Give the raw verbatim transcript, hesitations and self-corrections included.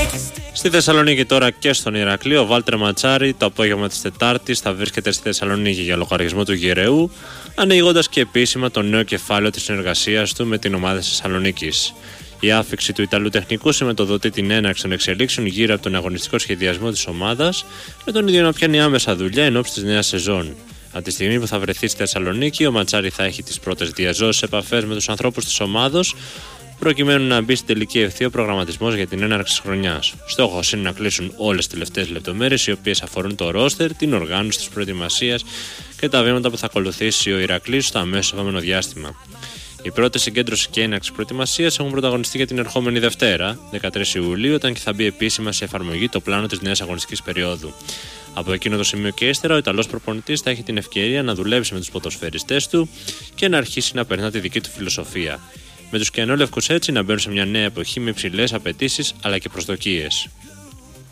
Στη Θεσσαλονίκη τώρα και στον Ηρακλή, ο Βάλτερ Ματσάρη το απόγευμα της Τετάρτης θα βρίσκεται στη Θεσσαλονίκη για λογαριασμό του Γεραιού, ανοίγοντας και επίσημα το νέο κεφάλαιο της συνεργασίας του με την ομάδα της Θεσσαλονίκης. Η άφιξη του Ιταλού τεχνικού σηματοδοτεί την έναρξη των εξελίξεων γύρω από τον αγωνιστικό σχεδιασμό της ομάδας, με τον ίδιο να πιάνει άμεσα δουλειά εν ώψη της νέας σεζόν. Από τη στιγμή που θα βρεθεί στη Θεσσαλονίκη, ο Ματσάρη θα έχει τις πρώτες διαζώσεις επαφές με τους ανθρώπους της ομάδος, προκειμένου να μπει στην τελική ευθεία ο προγραμματισμός για την έναρξη της χρονιάς. Στόχος είναι να κλείσουν όλες τις τελευταίες λεπτομέρειες, οι οποίες αφορούν το ρόστερ, την οργάνωση της προετοιμασίας και τα βήματα που θα ακολουθήσει ο Ηρακλής στο αμέσως επόμενο διάστημα. Οι πρώτες συγκέντρωση και έναρξη προετοιμασίας έχουν πρωταγωνιστεί για την ερχόμενη Δευτέρα, δεκατρείς Ιουλίου, όταν και θα μπει επίσημα σε εφαρμογή το πλάνο της νέας αγωνιστικής περίοδου. Από εκείνο το σημείο και ύστερα, ο Ιταλός προπονητής θα έχει την ευκαιρία να δουλέψει με τους ποδοσφαιριστές του και να αρχίσει να περνά τη δική του φιλοσοφία. Με τους καινόλευκους έτσι να μπαίνουν σε μια νέα εποχή με υψηλές απαιτήσεις αλλά και προσδοκίες.